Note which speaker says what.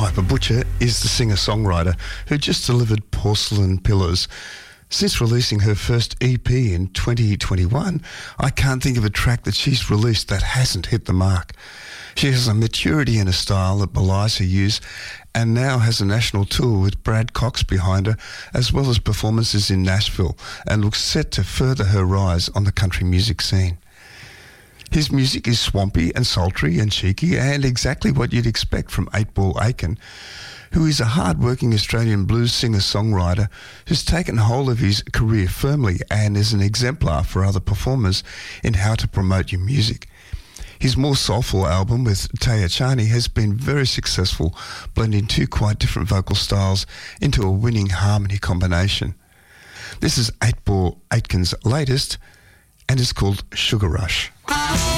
Speaker 1: Piper Butcher is the singer-songwriter who just delivered Porcelain Pillars. Since releasing her first EP in 2021, I can't think of a track that she's released that hasn't hit the mark. She has a maturity and a style that belies her years, and now has a national tour with Brad Cox behind her, as well as performances in Nashville, and looks set to further her rise on the country music scene. His music is swampy and sultry and cheeky, and exactly what you'd expect from 8-Ball Aiken, who is a hard-working Australian blues singer-songwriter who's taken hold of his career firmly and is an exemplar for other performers in how to promote your music. His more soulful album with Taya Chani has been very successful, blending two quite different vocal styles into a winning harmony combination. This is 8-Ball Aitken's latest, and it's called Sugar Rush.